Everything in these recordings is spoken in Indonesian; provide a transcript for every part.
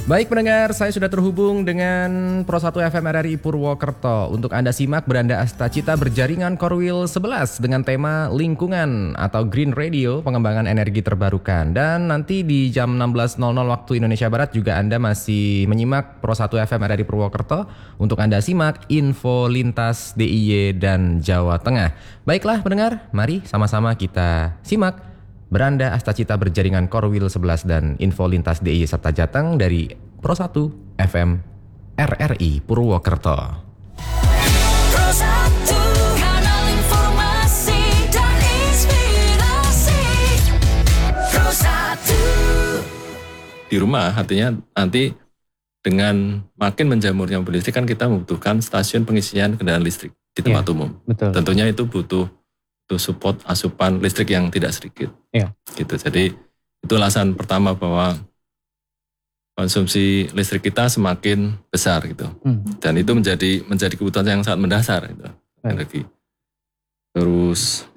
Baik pendengar, saya sudah terhubung dengan Pro 1 FM RRI Purwokerto. Untuk Anda simak Beranda Astacita berjaringan Korwil 11 dengan tema lingkungan atau Green Radio, pengembangan energi terbarukan. Dan nanti di jam 16.00 waktu Indonesia Barat juga Anda masih menyimak Pro 1 FM RRI Purwokerto. Untuk Anda simak info lintas DIY dan Jawa Tengah. Baiklah pendengar, mari sama-sama kita simak Beranda Astacita berjaringan Korwil 11 dan info lintas DIY serta Jateng dari Pro 1 FM RRI Purwokerto. Pro 1, kanal informasi dan inspirasi. Pro 1. Di rumah artinya nanti dengan makin menjamurnya mobil listrik kan kita membutuhkan stasiun pengisian kendaraan listrik di tempat umum. Betul. Tentunya itu butuh support asupan listrik yang tidak sedikit. Iya. Gitu. Jadi itu alasan pertama bahwa konsumsi listrik kita semakin besar gitu. Dan itu menjadi kebutuhan yang sangat mendasar gitu, energi. Terus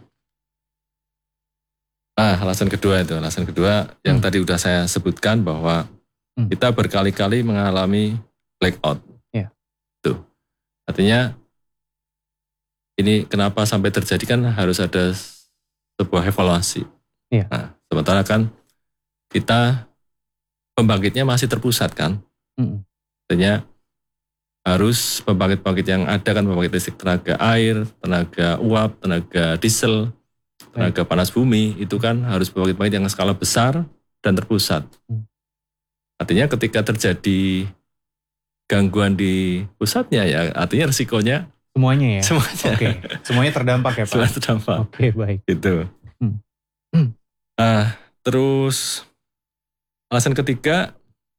alasan kedua yang tadi udah saya sebutkan bahwa kita berkali-kali mengalami blackout. Iya. Tuh. Artinya ini kenapa sampai terjadi kan harus ada sebuah evaluasi. Iya. Nah, sementara kan kita pembangkitnya masih terpusat kan. Artinya harus pembangkit-pembangkit yang ada kan pembangkit listrik tenaga air, tenaga uap, tenaga diesel, tenaga panas bumi, itu kan harus pembangkit-pembangkit yang skala besar dan terpusat. Artinya ketika terjadi gangguan di pusatnya ya artinya resikonya Semuanya ya? Semuanya. Oke. Semuanya terdampak ya Pak? Semuanya terdampak. Oke, baik. Gitu. Nah, terus alasan ketiga,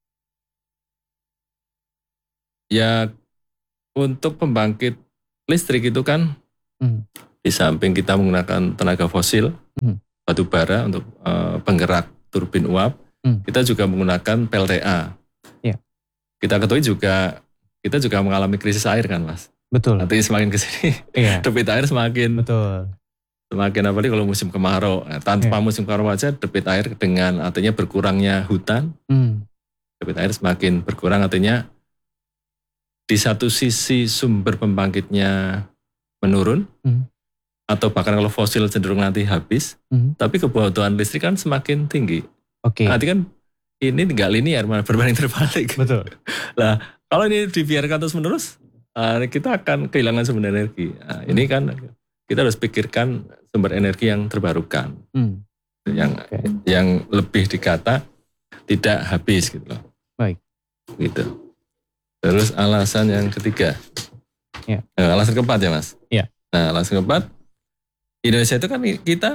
ya untuk pembangkit listrik itu kan di samping kita menggunakan tenaga fosil, batu bara untuk penggerak turbin uap, kita juga menggunakan PLTA. Iya. Kita ketahui juga, kita juga mengalami krisis air kan Mas. Betul. Nanti semakin kesini, Iya. debit air semakin apalagi kalau musim kemarau. Nah, tanpa musim kemarau aja debit air dengan artinya berkurangnya hutan, debit air semakin berkurang artinya di satu sisi sumber pembangkitnya menurun, atau bahkan kalau fosil cenderung nanti habis, tapi kebutuhan listrik kan semakin tinggi. Oke. Nanti kan ini nggak linear, malah berbanding terbalik. Betul. Lah kalau ini dibiarkan terus menerus, kita akan kehilangan sumber energi. Nah, ini kan kita harus pikirkan sumber energi yang terbarukan, yang lebih dikata tidak habis gitu loh. Baik. Gitu. Terus alasan yang ketiga, alasan keempat ya Mas. Iya. Nah alasan keempat, Indonesia itu kan kita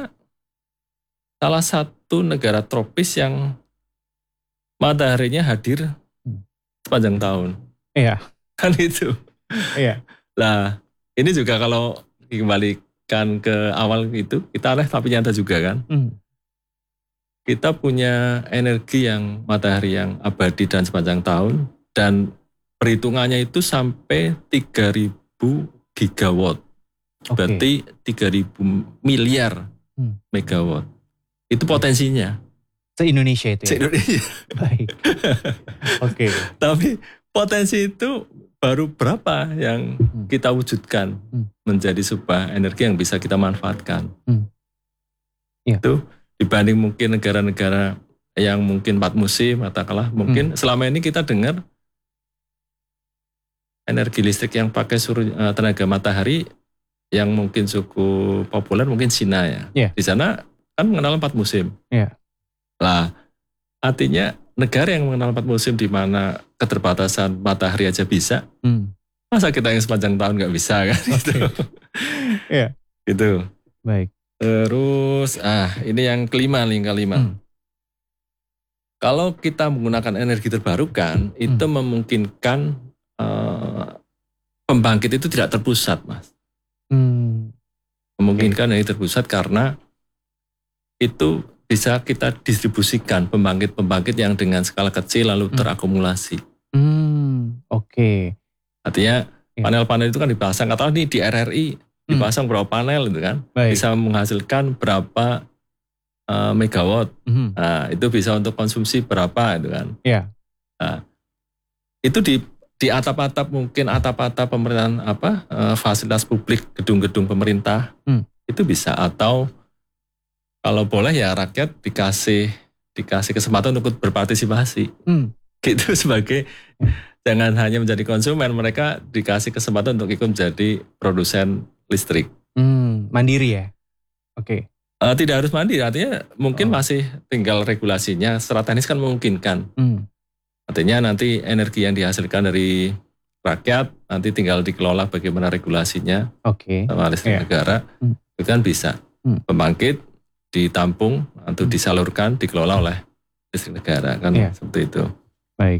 salah satu negara tropis yang mataharinya hadir sepanjang tahun. Iya. Kan itu. Iya. Lah, ini juga kalau dikembalikan ke awal itu, kita aneh tapi nyata juga kan. Kita punya energi yang matahari yang abadi dan sepanjang tahun, dan perhitungannya itu sampai 3.000 gigawatt. Berarti 3.000 miliar megawatt. Itu potensinya. Se-Indonesia itu ya? Se-Indonesia. Baik. Oke. Tapi potensi itu baru berapa yang kita wujudkan menjadi sebuah energi yang bisa kita manfaatkan. Itu dibanding mungkin negara-negara yang mungkin 4 musim, katakanlah mungkin selama ini kita dengar energi listrik yang pakai tenaga matahari yang mungkin cukup populer mungkin Cina ya. Di sana kan mengenal 4 musim. Lah artinya negara yang mengenal 4 musim di mana keterbatasan matahari aja bisa, masa kita yang sepanjang tahun nggak bisa kan? Gitu. Gitu. Baik. Terus, ini yang kelima. Kalau kita menggunakan energi terbarukan, itu memungkinkan pembangkit itu tidak terpusat, Mas. Memungkinkan energi terpusat karena itu bisa kita distribusikan pembangkit-pembangkit yang dengan skala kecil lalu terakumulasi. Artinya panel-panel itu kan dipasang, atau ini di RRI dipasang berapa panel itu kan, bisa menghasilkan berapa megawatt. Nah, itu bisa untuk konsumsi berapa itu kan. Iya. Nah, itu di atap-atap, mungkin atap-atap pemerintahan fasilitas publik, gedung-gedung pemerintah itu bisa. Atau kalau boleh ya rakyat dikasih kesempatan untuk berpartisipasi. Gitu sebagai jangan hanya menjadi konsumen, mereka dikasih kesempatan untuk ikut menjadi produsen listrik. Mandiri ya. Oke. Tidak harus mandiri, artinya mungkin masih tinggal regulasinya. Secara teknis kan memungkinkan. Artinya nanti energi yang dihasilkan dari rakyat nanti tinggal dikelola bagaimana regulasinya sama listrik negara. Itu kan bisa. Pembangkit ditampung atau disalurkan, dikelola oleh listrik negara kan seperti itu. Baik.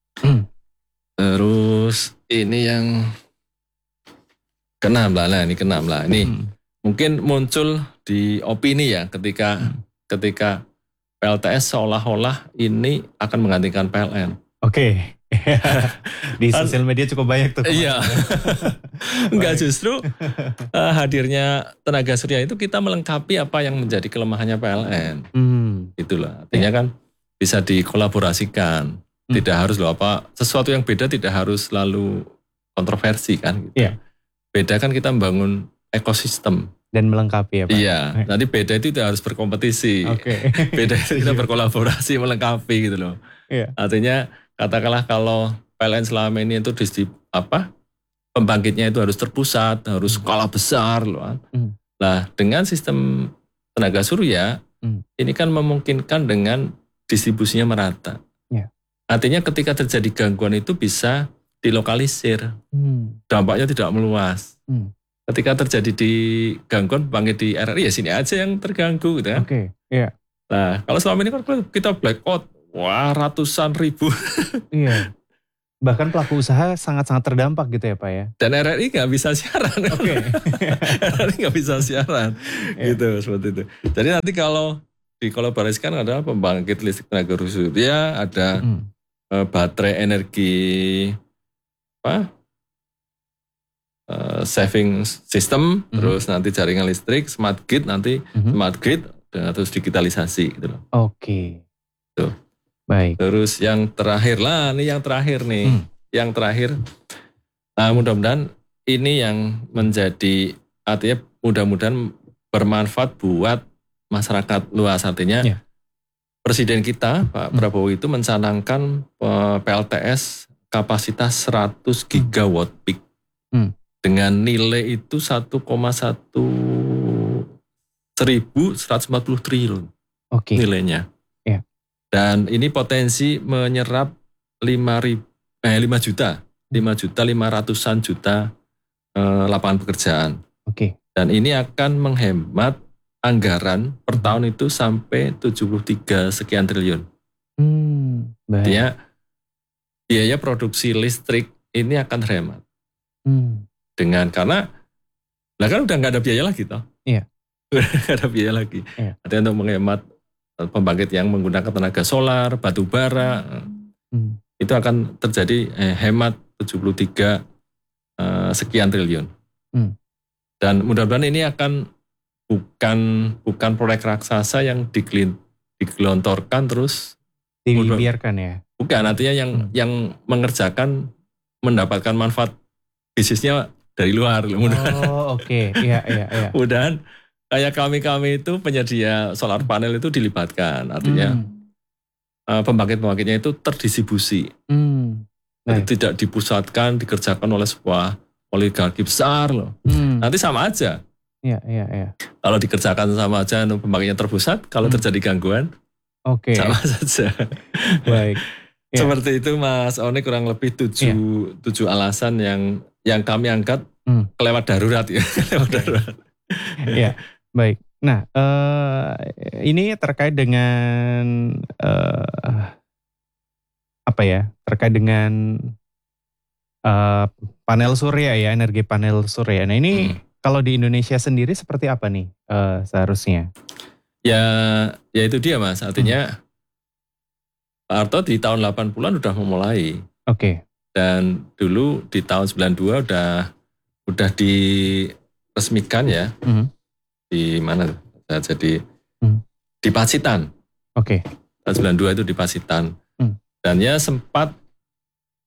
Terus ini yang keenam lah. Ini mungkin muncul di opini ya ketika PLTS seolah-olah ini akan menggantikan PLN. Oke. Di sosial media cukup banyak tuh. Iya. Enggak, justru hadirnya tenaga surya itu kita melengkapi apa yang menjadi kelemahannya PLN. Itulah. Artinya kan bisa dikolaborasikan. Tidak harus sesuatu yang beda tidak harus selalu kontroversi kan. Gitu. Beda kan kita membangun ekosistem. Dan melengkapi ya Pak. Iya, nanti beda itu tidak harus berkompetisi. Beda itu kita berkolaborasi melengkapi gitu loh. Artinya katakanlah kalau PLN selama ini itu pembangkitnya itu harus terpusat, harus skala besar loh. Nah, dengan sistem tenaga surya ini kan memungkinkan dengan distribusinya merata. Artinya ketika terjadi gangguan itu bisa dilokalisir. Dampaknya tidak meluas. Ketika terjadi di gangguan pembangkit di RRI ya sini aja yang terganggu gitu kan. Nah, kalau selama ini kan kita blackout, ratusan ribu. Bahkan pelaku usaha sangat-sangat terdampak gitu ya Pak ya. Dan RRI nggak bisa siaran. RRI nggak bisa siaran. Gitu, seperti itu. Jadi nanti kalau dikolaborasikan ada pembangkit listrik tenaga surya, ada baterai energi saving system, terus nanti jaringan listrik, smart grid nanti smart grid dan terus digitalisasi gitu loh. Tuh. Baik. Terus yang terakhir nih. Yang terakhir mudah-mudahan ini yang menjadi artinya mudah-mudahan bermanfaat buat masyarakat luas. Artinya Presiden kita Pak Prabowo itu mencanangkan PLTS kapasitas 100 gigawatt peak dengan nilai itu 1,1 1.140 triliun nilainya. Dan ini potensi menyerap 5.500.000 juta lapangan pekerjaan. Dan ini akan menghemat anggaran per tahun itu sampai 73 sekian triliun. Artinya biaya produksi listrik ini akan hemat. Karena kan udah nggak ada biaya lagi toh. Udah nggak ada biaya lagi. Artinya untuk menghemat pembangkit yang menggunakan tenaga solar, batu bara, itu akan terjadi hemat 73 sekian triliun. Dan mudah-mudahan ini akan bukan proyek raksasa yang digelontorkan terus dibiarkan ya. Bukan, artinya yang mengerjakan mendapatkan manfaat bisnisnya dari luar. Iya. Mudahan kayak kami itu penyedia solar panel itu dilibatkan. Artinya pembangkit-pembangkitnya itu terdistribusi. Jadi tidak dipusatkan, dikerjakan oleh sebuah oligarki besar loh. Nanti sama aja. Iya. Kalau dikerjakan sama aja, pembangkitnya terpusat. Kalau terjadi gangguan, sama saja. Baik. Seperti itu Mas Oni, kurang lebih 7 alasan yang kami angkat kelewat darurat ya. Iya, baik. Nah, ini terkait dengan terkait dengan panel surya ya, energi panel surya. Nah ini kalau di Indonesia sendiri seperti apa nih seharusnya? Ya itu dia Mas, artinya Pak Harto di tahun 80-an udah memulai. Dan dulu di tahun 92 udah diresmikan ya. Di mana? Jadi di Pacitan. Tahun 92 itu di Pacitan. Dan ya sempat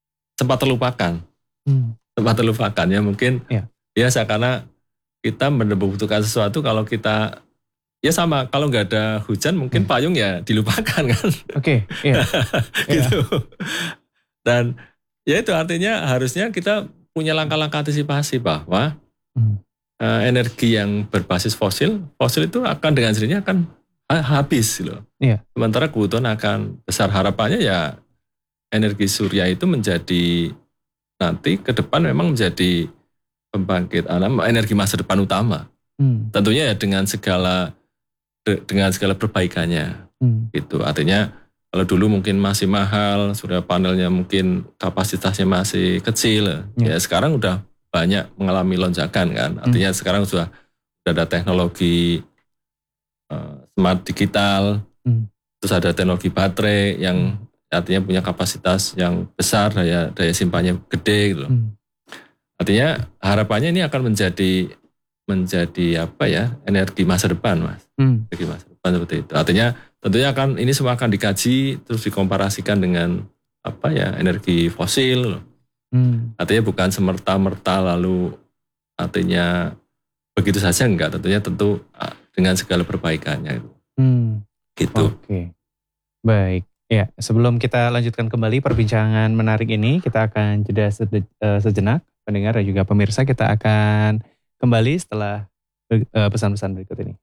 sempat terlupakan. Sempat terlupakan ya mungkin biasa karena kita membutuhkan sesuatu kalau kita ya sama kalau nggak ada hujan mungkin payung ya dilupakan kan. Oke, iya. Gitu. Dan ya itu artinya harusnya kita punya langkah-langkah antisipasi bahwa energi yang berbasis fosil itu akan dengan sendirinya akan habis loh. Iya. Sementara kebutuhan akan besar, harapannya ya energi surya itu menjadi nanti ke depan memang menjadi pembangkit energi masa depan utama. Tentunya ya dengan segala perbaikannya. Gitu. Artinya kalau dulu mungkin masih mahal, surya panelnya mungkin kapasitasnya masih kecil. Ya sekarang udah banyak mengalami lonjakan kan. Artinya sekarang sudah ada teknologi smart digital, terus ada teknologi baterai yang artinya punya kapasitas yang besar, daya simpannya gede gitu. Artinya harapannya ini akan menjadi apa ya, energi masa depan, Mas. Energi masa depan seperti itu. Artinya tentunya ini semua akan dikaji terus dikomparasikan dengan apa ya, energi fosil. Artinya bukan semerta-merta lalu artinya begitu saja, enggak. Tentu dengan segala perbaikannya. Gitu. Oke. Baik. Ya, sebelum kita lanjutkan kembali perbincangan menarik ini, kita akan jeda sejenak. Pendengar dan juga pemirsa, kita akan kembali setelah pesan-pesan berikut ini.